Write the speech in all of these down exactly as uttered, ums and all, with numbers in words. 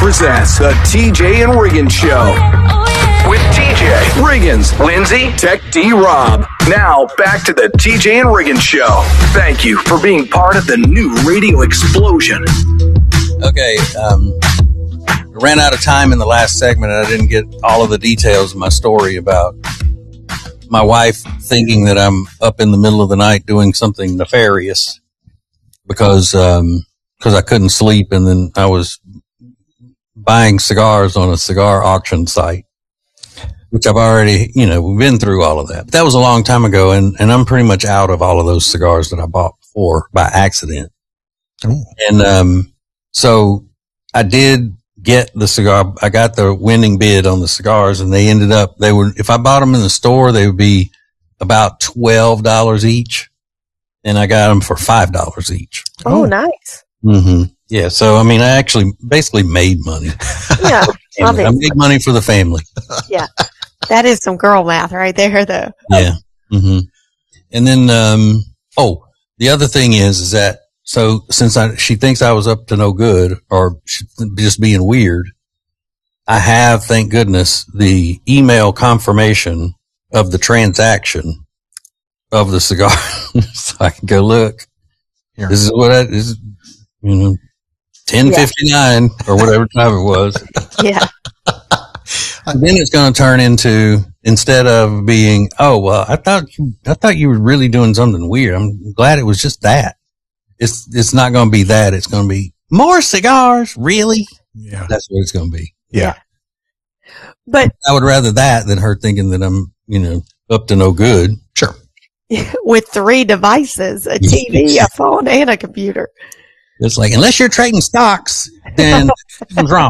presents the T J and Riggins Show. With T J, Riggins, Lindsay, Tech D Rob. Now, back to the T J and Riggins Show. Thank you for being part of the new radio explosion. Okay, um, ran out of time in the last segment and I didn't get all of the details of my story about my wife thinking that I'm up in the middle of the night doing something nefarious because, um, because I couldn't sleep and then I was buying cigars on a cigar auction site, which I've already, you know, we've been through all of that. But that was a long time ago, and, and I'm pretty much out of all of those cigars that I bought before by accident. Ooh. And um, so I did get the cigar. I got the winning bid on the cigars, and they ended up, they were, if I bought them in the store, they would be about twelve dollars each, and I got them for five dollars each. Oh, nice. Mm-hmm. Yeah, so, I mean, I actually basically made money. Yeah. I made money for the family. Yeah. That is some girl math right there, though. Yeah. Mm-hmm. And then, um, oh, the other thing is, is that, so since I, she thinks I was up to no good or just being weird, I have, thank goodness, the email confirmation of the transaction of the cigar. So I can go look. Here. This is what I, this is, you know, ten fifty-nine yeah. or whatever time it was. Yeah. And then it's going to turn into, instead of being, oh, well, I thought you, I thought you were really doing something weird. I'm glad it was just that. It's, it's not going to be that. It's going to be more cigars. Really? Yeah. That's what it's going to be. Yeah. But I would rather that than her thinking that I'm, you know, up to no good. Sure. With three devices, a T V, a phone, and a computer. It's like, unless you're trading stocks, then something's wrong.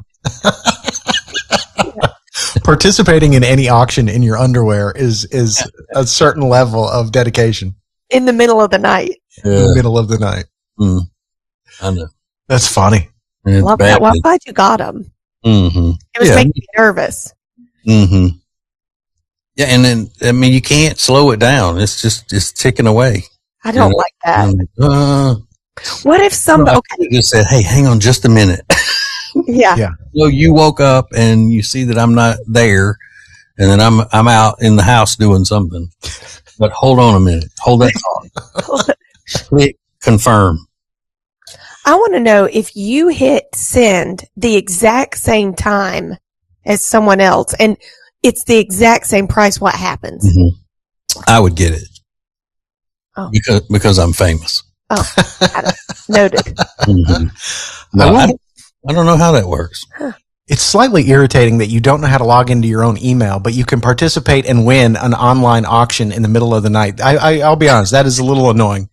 Participating in any auction in your underwear is, is a certain level of dedication. In the middle of the night. Yeah. In the middle of the night. Mm. I know. That's funny. Love that. Well, I'm glad you got them. Mm-hmm. It was yeah. making me nervous. Mm-hmm. Yeah, and then, I mean, you can't slow it down. It's just, it's ticking away. I don't you know? like that. And, uh, what if somebody, okay. just said, hey, hang on just a minute. Yeah. Yeah. So you woke up and you see that I'm not there and then I'm, I'm out in the house doing something, but hold on a minute. Hold that thought. Click confirm. I want to know if you hit send the exact same time as someone else and it's the exact same price, what happens? Mm-hmm. I would get it. Oh. Because, because I'm famous. Oh, noted. Mm-hmm. No, I, I, don't, I don't know how that works. Huh. It's slightly irritating that you don't know how to log into your own email, but you can participate and win an online auction in the middle of the night. I, I, I'll be honest, that is a little annoying.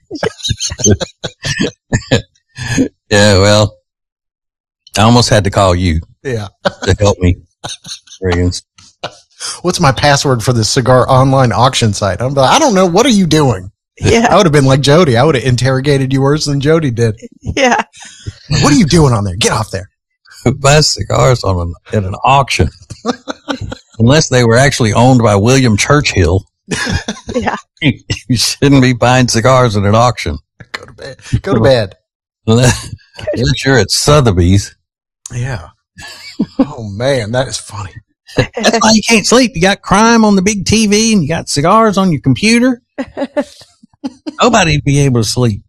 Yeah, well, I almost had to call you. Yeah. To help me, Riggins. What's my password for this cigar online auction site? I'm like, I don't know. What are you doing? Yeah. I would have been like Jody. I would have interrogated you worse than Jody did. Yeah. What are you doing on there? Get off there. Who buys cigars on an, at an auction? Unless they were actually owned by William Churchill. Yeah. You shouldn't be buying cigars at an auction. Go to bed. Go to bed. Unless you're at Sotheby's. Yeah. Oh, man. That is funny. That's why you can't sleep. You got crime on the big T V and you got cigars on your computer. Nobody'd be able to sleep.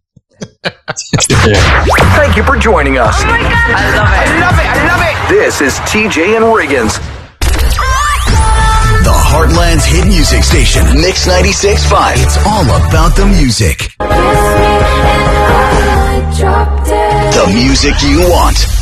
Thank you for joining us. Oh my God. I love it. I love it. I love it. This is T J and Riggins. The Heartland's hit music station, Mix ninety-six point five. It's all about the music. The music you want.